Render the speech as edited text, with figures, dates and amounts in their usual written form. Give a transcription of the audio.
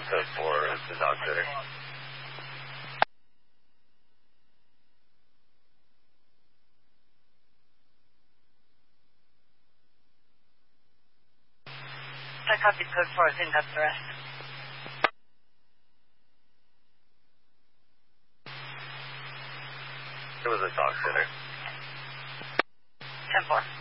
code 4 is the dog sitter. I copied code 4. I think that's the rest. It was a dog sitter. 10-4.